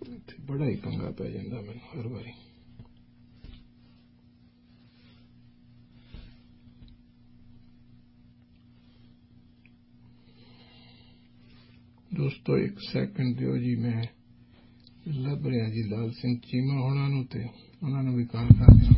ਇੱਥੇ ਬੜਾ ਹੀ ਪੰਗਾ ਪੈ ਜਾਂਦਾ ਮੈਨੂੰ ਹਰ ਵਾਰੀ। ਦੋਸਤੋ ਇੱਕ ਸੈਕਿੰਡ ਦਿਓ ਜੀ, ਮੈਂ ਲੱਭ ਰਿਹਾ ਜੀ ਲਾਲ ਸਿੰਘ ਚੀਮਾ ਹੋਣਾ ਨੂੰ, ਤੇ ਉਹਨਾਂ ਨੂੰ ਵੀ ਕਾਲ ਕਰ ਦਿਆਂ।